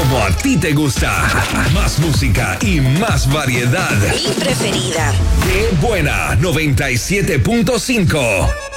como a ti te gusta. Más música y más variedad. Mi preferida. Qué buena 97.5.